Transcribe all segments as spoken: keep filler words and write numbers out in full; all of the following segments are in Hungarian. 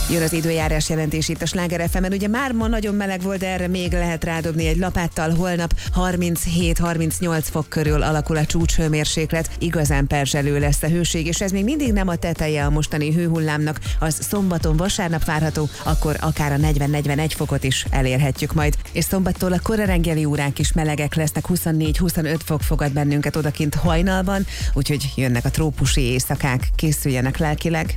Jön az időjárás jelentés itt a Sláger ef emen. Ugye már ma nagyon meleg volt, de erre még lehet rádobni egy lapáttal. Holnap harminchét harmincnyolc fok körül alakul a csúcshőmérséklet. Igazán perzselő lesz a hőség, és ez még mindig nem a teteje a mostani hőhullámnak. Az szombaton, vasárnap várható, akkor akár a negyven-negyvenegy fokot is elérhetjük majd. És szombattól a kora reggeli órák is melegek lesznek, huszonnégy-huszonöt fok fogad bennünket odakint hajnalban, úgyhogy jönnek a trópusi éjszakák, készüljenek lelkileg.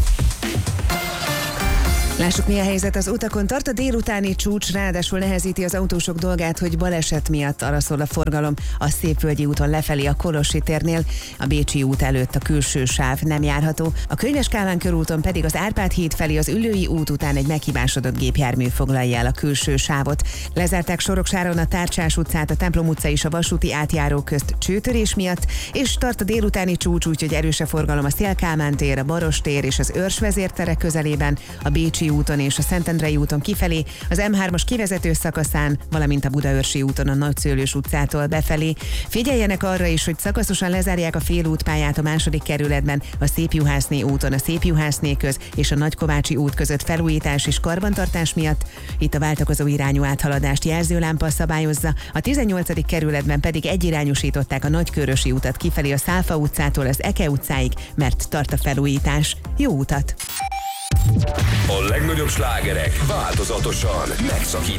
Lássuk, mi a helyzet az utakon. Tart a délutáni csúcs, ráadásul nehezíti az autósok dolgát, hogy baleset miatt araszol a forgalom a Szépvölgyi úton lefelé a Kolossi térnél, a Bécsi út előtt a külső sáv nem járható, a Könyves Kálmán körúton pedig az Árpád híd felé az Üllői út után egy meghibásodott gépjármű foglalja el a külső sávot. Lezárták Soroksáron a Tárcsás utcát, a Templom utca és a vasúti átjáró közt csőtörés miatt, és tart a délutáni csúcs, úgyhogy erős a forgalom a Széll-Kálmán tér, a Baros tér és az Őrs vezértere közelében, a Bécsi úton és a Szentendrei úton kifelé, az em hármas kivezető szakaszán, valamint a Budaörsi úton a Nagyszőlős utcától befelé. Figyeljenek arra is, hogy szakaszosan lezárják a félútpályát a második kerületben, a Szépjuhászné úton a Szépjuhászné köz és a Nagykovácsi út között felújítás és karbantartás miatt. Itt a váltakozó irányú áthaladást jelzőlámpa szabályozza, a tizennyolcadik kerületben pedig egyirányosították a Nagykőrösi utat kifelé a Szálfa utcától az Eke utcáig, mert tart a felújítás. Jó utat! A legnagyobb slágerek változatosan megszakítják